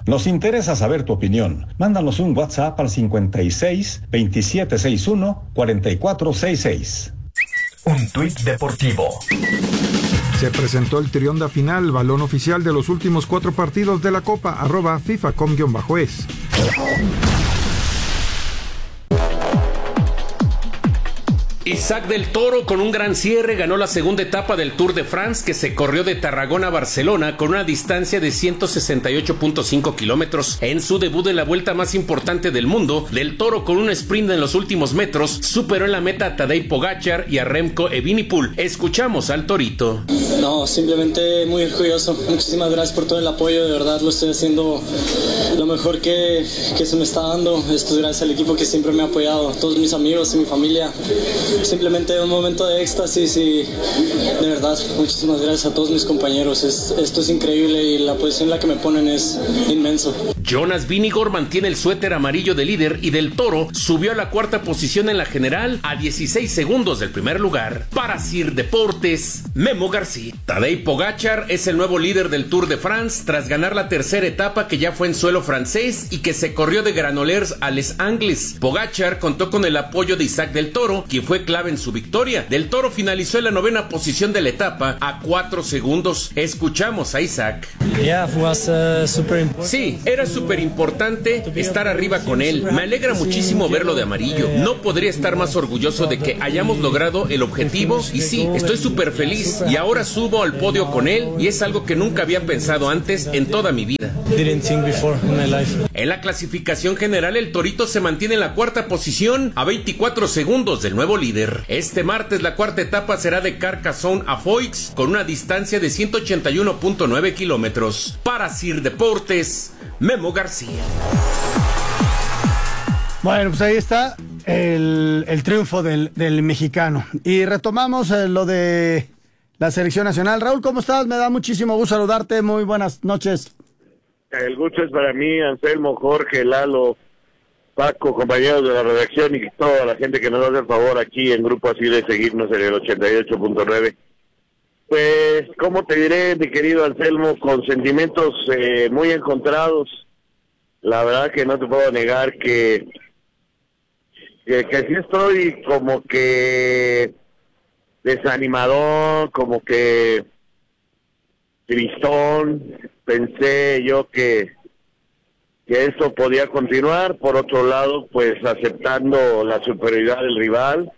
Nos interesa saber tu opinión. Mándanos un WhatsApp al 56 2761 4466. Un tuit deportivo. Se presentó el Trionda final, balón oficial de los últimos 4 partidos de la Copa, @FIFA_com_es. Isaac del Toro, con un gran cierre, ganó la segunda etapa del Tour de France, que se corrió de Tarragona a Barcelona con una distancia de 168.5 kilómetros. En su debut en la vuelta más importante del mundo, del Toro, con un sprint en los últimos metros, superó en la meta a Tadej Pogačar y a Remco Evenepoel. Escuchamos al Torito. No, simplemente muy orgulloso. Muchísimas gracias por todo el apoyo, de verdad lo estoy haciendo lo mejor que se me está dando. Esto es gracias al equipo que siempre me ha apoyado, a todos mis amigos y mi familia. Simplemente un momento de éxtasis y de verdad muchísimas gracias a todos mis compañeros. Esto es increíble y la posición en la que me ponen es inmenso. Jonas Vingegaard mantiene el suéter amarillo de líder y del Toro subió a la 4ª posición en la general a 16 segundos del primer lugar. Para Sir Deportes, Memo García. Tadej Pogačar es el nuevo líder del Tour de France tras ganar la tercera etapa, que ya fue en suelo francés y que se corrió de Granollers a Les Angles. Pogačar contó con el apoyo de Isaac del Toro, quien fue clave en su victoria. Del Toro finalizó en la 9ª posición de la etapa a 4 segundos. Escuchamos a Isaac. Sí, era súper importante estar arriba con él. Me alegra muchísimo verlo de amarillo. No podría estar más orgulloso de que hayamos logrado el objetivo y sí, estoy súper feliz y ahora subo al podio con él y es algo que nunca había pensado antes en toda mi vida. En la clasificación general, el Torito se mantiene en la 4ª posición a 24 segundos del nuevo líder. Este martes la 4ª etapa será de Carcassonne a Foix con una distancia de 181.9 kilómetros. Para Sir Deportes, Memo García. Bueno, pues ahí está el triunfo del mexicano. Y retomamos lo de la selección nacional. Raúl, ¿cómo estás? Me da muchísimo gusto saludarte. Muy buenas noches. El gusto es para mí, Anselmo, Jorge, Lalo, Paco, compañeros de la redacción y toda la gente que nos hace el favor aquí en Grupo Así de seguirnos en el 88.9. Pues, ¿cómo te diré, mi querido Anselmo? Con sentimientos muy encontrados. La verdad que no te puedo negar que sí estoy como que desanimador, como que tristón. Pensé yo que esto podía continuar. Por otro lado, pues aceptando la superioridad del rival,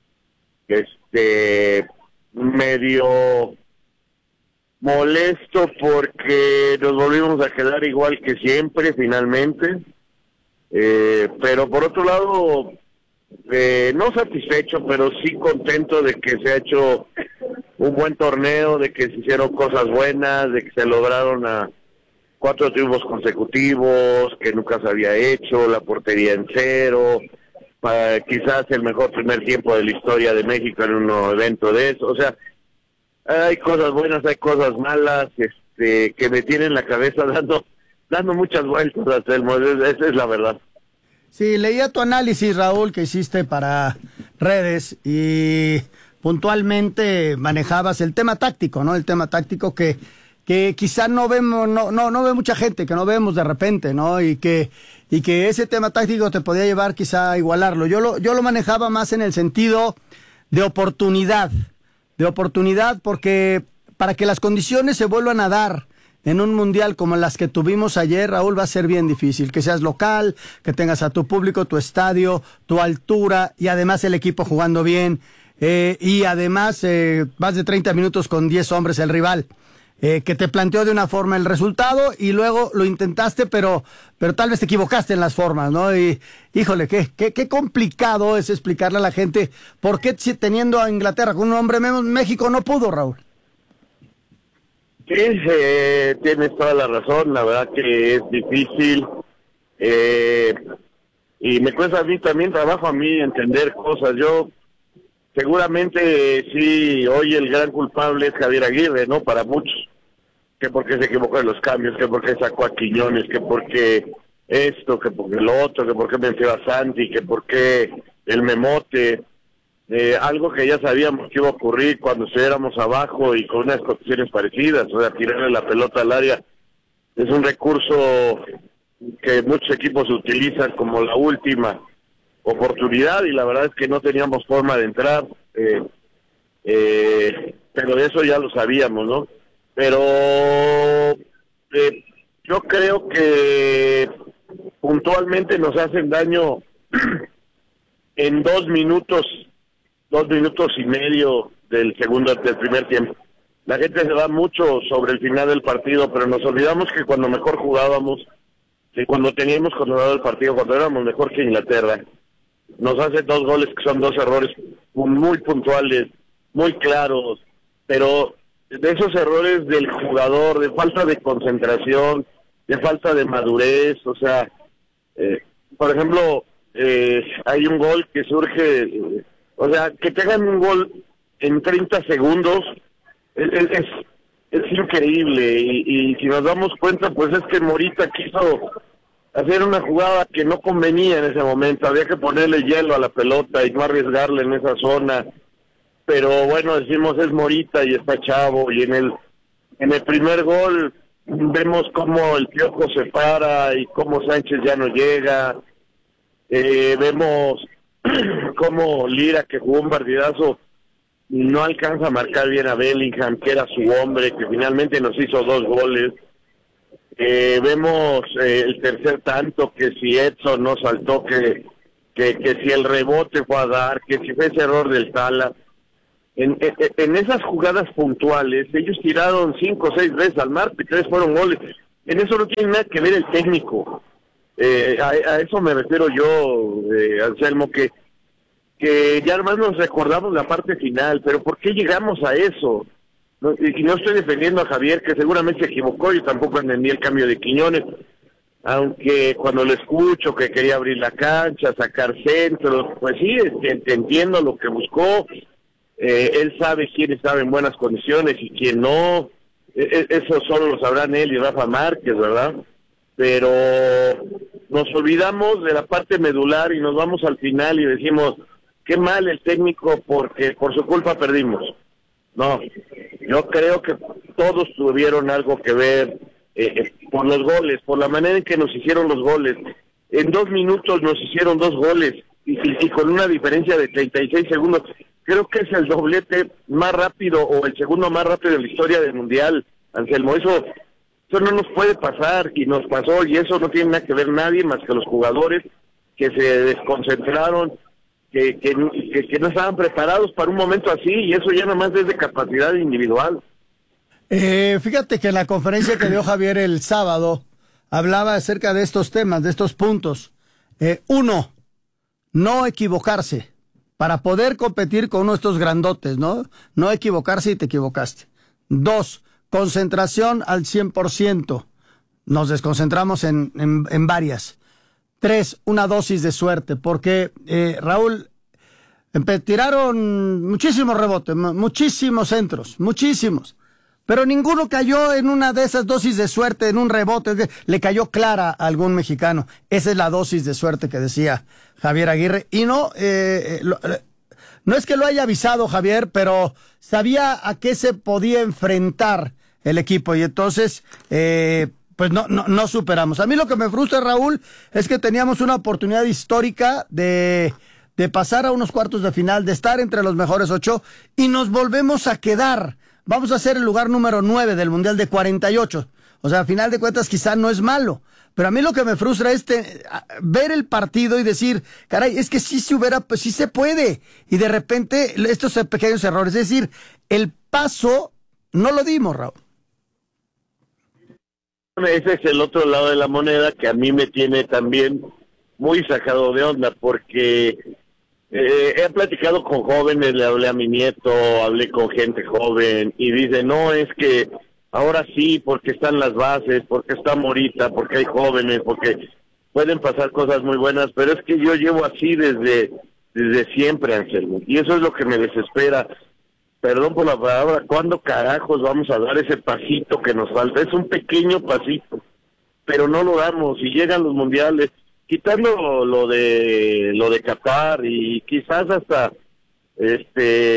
medio molesto porque nos volvimos a quedar igual que siempre finalmente, pero por otro lado no satisfecho, pero sí contento de que se ha hecho un buen torneo, de que se hicieron cosas buenas, de que se lograron 4 triunfos consecutivos que nunca se había hecho, la portería en 0, quizás el mejor primer tiempo de la historia de México en un evento de eso. O sea, hay cosas buenas, hay cosas malas, que me tienen la cabeza dando muchas vueltas, Anselmo, esa es la verdad. Sí, leía tu análisis, Raúl, que hiciste para redes y puntualmente manejabas el tema táctico, ¿no? El tema táctico que quizá no vemos, no ve mucha gente, que no vemos de repente, ¿no? Y que ese tema táctico te podía llevar quizá a igualarlo. Yo lo manejaba más en el sentido de oportunidad, porque para que las condiciones se vuelvan a dar en un mundial como las que tuvimos ayer, Raúl, va a ser bien difícil. Que seas local, que tengas a tu público, tu estadio, tu altura y además el equipo jugando bien. Y además más de 30 minutos con 10 hombres el rival. Que te planteó de una forma el resultado y luego lo intentaste, pero tal vez te equivocaste en las formas, ¿no? Y híjole, qué complicado es explicarle a la gente por qué teniendo a Inglaterra con un hombre menos, México no pudo, Raúl. Sí, tienes toda la razón, la verdad que es difícil, y me cuesta a mí también trabajo a mí entender cosas. Yo seguramente sí, hoy el gran culpable es Javier Aguirre, ¿no? Para muchos, que porque se equivocó en los cambios, que porque sacó a Quiñones, que porque esto, que porque lo otro, que porque metió a Santi, que porque el Memote. Algo que ya sabíamos que iba a ocurrir cuando estuviéramos abajo y con unas condiciones parecidas, o sea, tirarle la pelota al área es un recurso que muchos equipos utilizan como la última oportunidad, y la verdad es que no teníamos forma de entrar, pero de eso ya lo sabíamos, ¿no? Pero yo creo que puntualmente nos hacen daño en 2 minutos y medio del primer tiempo. La gente se va mucho sobre el final del partido, pero nos olvidamos que cuando mejor jugábamos, que cuando teníamos controlado el partido, cuando éramos mejor que Inglaterra, nos hace 2 goles que son 2 errores muy puntuales, muy claros, pero de esos errores del jugador, de falta de concentración, de falta de madurez, o sea, por ejemplo, hay un gol que surge, o sea, que te hagan un gol en 30 segundos, es increíble, y si nos damos cuenta, pues es que Morita quiso hacer una jugada que no convenía en ese momento, había que ponerle hielo a la pelota y no arriesgarle en esa zona, pero bueno, decimos es Morita y está chavo, y en el primer gol vemos cómo el Piojo se para y cómo Sánchez ya no llega, vemos cómo Lira, que jugó un partidazo, no alcanza a marcar bien a Bellingham, que era su hombre, que finalmente nos hizo 2 goles. Vemos el tercer tanto, que si Edson no saltó, que si el rebote fue a dar, que si fue ese error del Tala. En esas jugadas puntuales, ellos tiraron 5 o 6 veces al marco y 3 fueron goles. En eso no tiene nada que ver el técnico. A eso me refiero yo, Anselmo, que ya nomás nos recordamos la parte final, pero ¿por qué llegamos a eso? Y no estoy defendiendo a Javier, que seguramente se equivocó, yo tampoco entendí el cambio de Quiñones, aunque cuando lo escucho que quería abrir la cancha, sacar centros, pues sí, entiendo lo que buscó, él sabe quién estaba en buenas condiciones y quién no, eso solo lo sabrán él y Rafa Márquez, ¿verdad? Pero nos olvidamos de la parte medular y nos vamos al final y decimos, qué mal el técnico porque por su culpa perdimos. No, yo creo que todos tuvieron algo que ver por los goles, por la manera en que nos hicieron los goles. En 2 minutos nos hicieron 2 goles y con una diferencia de 36 segundos. Creo que es el doblete más rápido o el segundo más rápido de la historia del Mundial, Anselmo. Eso no nos puede pasar y nos pasó, y eso no tiene nada que ver nadie más que los jugadores que se desconcentraron, que no estaban preparados para un momento así, y eso ya nada más es de capacidad individual. Fíjate que en la conferencia que dio Javier el sábado hablaba acerca de estos temas, de estos puntos. 1, no equivocarse para poder competir con uno de estos grandotes, ¿no? No equivocarse y te equivocaste. 2, concentración al 100%. Nos desconcentramos en varias. 3, una dosis de suerte, porque Raúl, tiraron muchísimos rebotes, muchísimos centros, muchísimos, pero ninguno cayó en una de esas dosis de suerte, en un rebote, le cayó clara a algún mexicano. Esa es la dosis de suerte que decía Javier Aguirre, y no es que lo haya avisado Javier, pero sabía a qué se podía enfrentar el equipo, y entonces pues no superamos. A mí lo que me frustra, Raúl, es que teníamos una oportunidad histórica de pasar a unos cuartos de final, de estar entre los mejores 8, y nos volvemos a quedar. Vamos a ser el lugar número 9 del Mundial de 48. O sea, a final de cuentas quizá no es malo, pero a mí lo que me frustra es ver el partido y decir, caray, es que sí se puede. Y de repente estos pequeños errores, es decir, el paso no lo dimos, Raúl. Ese es el otro lado de la moneda que a mí me tiene también muy sacado de onda, porque he platicado con jóvenes, le hablé a mi nieto, hablé con gente joven y dice, no, es que ahora sí, porque están las bases, porque está Morita, porque hay jóvenes, porque pueden pasar cosas muy buenas, pero es que yo llevo así desde siempre, Anselmo, y eso es lo que me desespera. Perdón por la palabra, ¿cuándo carajos vamos a dar ese pasito que nos falta? Es un pequeño pasito, pero no lo damos, y llegan los mundiales, quitando lo de Qatar, y quizás hasta,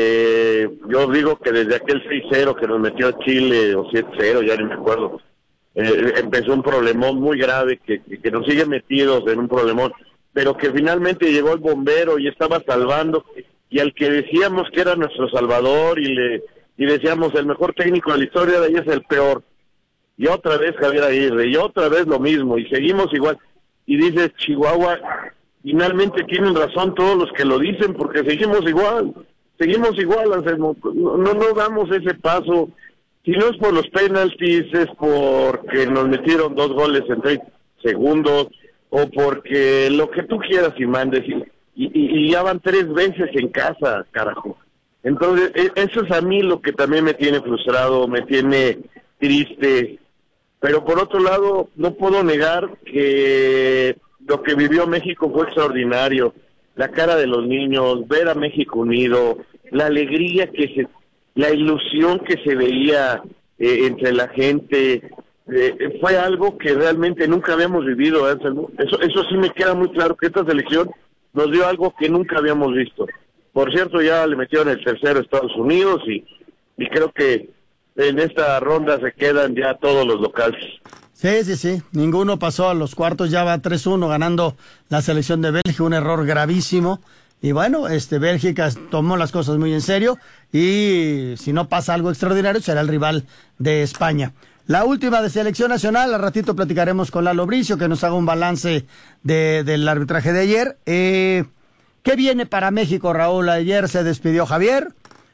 yo digo que desde aquel 6-0 que nos metió Chile, o 7-0, ya ni me acuerdo, empezó un problemón muy grave que nos sigue metidos en un problemón, pero que finalmente llegó el bombero y estaba salvando, y al que decíamos que era nuestro salvador y decíamos el mejor técnico de la historia, de ahí es el peor. Y otra vez Javier Aguirre, y otra vez lo mismo, y seguimos igual. Y dices, Chihuahua, finalmente tienen razón todos los que lo dicen, porque seguimos igual, Anselmo. No damos ese paso. Si no es por los penaltis, es porque nos metieron 2 goles en 30 segundos, o porque lo que tú quieras y mandes, y ya van 3 veces en casa, carajo. Entonces, eso es a mí lo que también me tiene frustrado, me tiene triste, pero por otro lado, no puedo negar que lo que vivió México fue extraordinario. La cara de los niños, ver a México unido, la alegría la ilusión que se veía entre la gente, fue algo que realmente nunca habíamos vivido, Anselmo. Eso sí me queda muy claro, que esta selección nos dio algo que nunca habíamos visto. Por cierto, ya le metieron el tercero a Estados Unidos y creo que en esta ronda se quedan ya todos los locales. Sí, ninguno pasó a los cuartos, ya va 3-1 ganando la selección de Bélgica, un error gravísimo. Y bueno, Bélgica tomó las cosas muy en serio y si no pasa algo extraordinario será el rival de España. La última de selección nacional, al ratito platicaremos con Lalo Bricio, que nos haga un balance del arbitraje de ayer. ¿Qué viene para México, Raúl? Ayer se despidió Javier.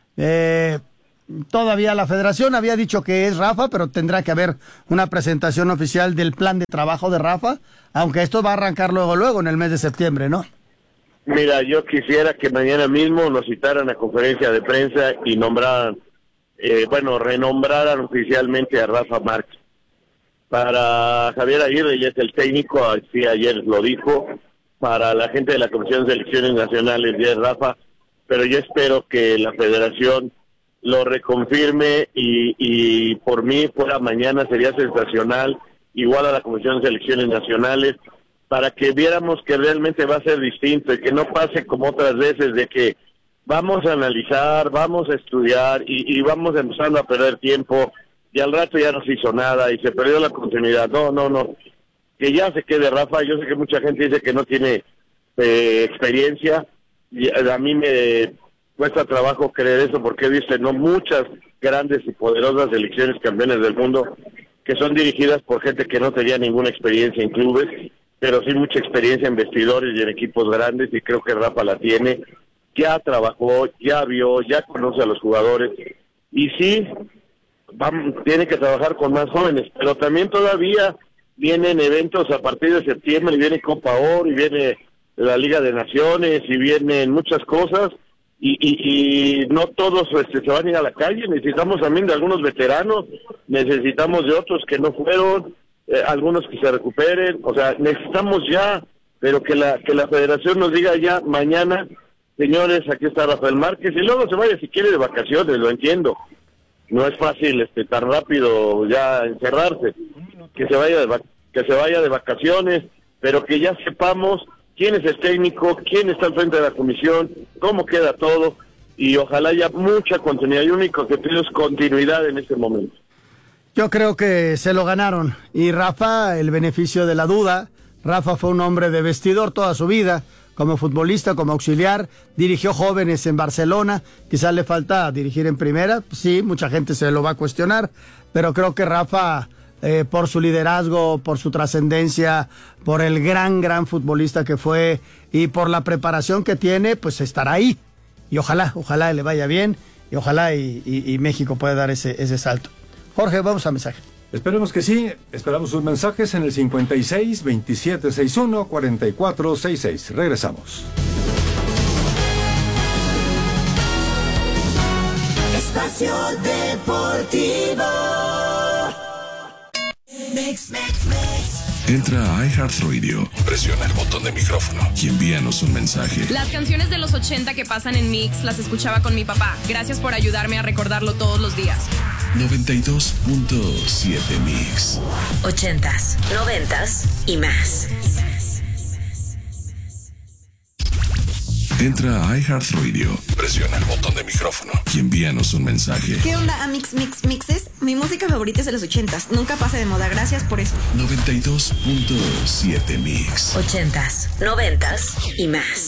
Todavía la federación había dicho que es Rafa, pero tendrá que haber una presentación oficial del plan de trabajo de Rafa, aunque esto va a arrancar luego en el mes de septiembre, ¿no? Mira, yo quisiera que mañana mismo nos citaran a conferencia de prensa y renombraran oficialmente a Rafa Márquez. Para Javier Aguirre, ya es el técnico, así ayer lo dijo. Para la gente de la Comisión de Selecciones Nacionales, ya es Rafa, pero yo espero que la federación lo reconfirme y por mí fuera mañana sería sensacional, igual a la Comisión de Selecciones Nacionales, para que viéramos que realmente va a ser distinto y que no pase como otras veces de que vamos a analizar, vamos a estudiar y vamos empezando a perder tiempo y al rato ya no se hizo nada y se perdió la continuidad. No, que ya se quede Rafa. Yo sé que mucha gente dice que no tiene experiencia y a mí me cuesta trabajo creer eso porque he visto muchas grandes y poderosas selecciones campeones del mundo que son dirigidas por gente que no tenía ninguna experiencia en clubes, pero sí mucha experiencia en vestidores y en equipos grandes, y creo que Rafa la tiene. Ya trabajó, ya vio, ya conoce a los jugadores, y sí, tiene que trabajar con más jóvenes, pero también todavía vienen eventos a partir de septiembre, y viene Copa Oro, y viene la Liga de Naciones, y vienen muchas cosas, y no todos se van a ir a la calle. Necesitamos también de algunos veteranos, necesitamos de otros que no fueron, algunos que se recuperen, o sea, necesitamos ya, pero que la federación nos diga ya mañana, señores, aquí está Rafael Márquez, y luego se vaya si quiere de vacaciones, lo entiendo, no es fácil tan rápido ya encerrarse, que se vaya de vacaciones, pero que ya sepamos quién es el técnico, quién está al frente de la comisión, cómo queda todo, y ojalá haya mucha continuidad. Yo único que pido es continuidad en este momento. Yo creo que se lo ganaron, y Rafa, el beneficio de la duda. Rafa fue un hombre de vestidor toda su vida, como futbolista, como auxiliar, dirigió jóvenes en Barcelona, quizás le falta dirigir en primera, sí, mucha gente se lo va a cuestionar, pero creo que Rafa, por su liderazgo, por su trascendencia, por el gran futbolista que fue y por la preparación que tiene, pues estará ahí, y ojalá le vaya bien, y ojalá y México pueda dar ese salto. Jorge, vamos a mensaje. Esperemos que sí. Esperamos sus mensajes en el 56 27 61 44 66. Regresamos. Espacio Deportivo. Mix. Entra a iHeartRadio, presiona el botón de micrófono y envíanos un mensaje. Las canciones de los 80 que pasan en Mix las escuchaba con mi papá. Gracias por ayudarme a recordarlo todos los días. 92.7 Mix. 80s, 90s y más. Entra a iHeartRadio, presiona el botón de micrófono y envíanos un mensaje. ¿Qué onda, Mixes? Mi música favorita es de los 80s. Nunca pasa de moda. Gracias por esto. 92.7 Mix. 80s, 90s y más.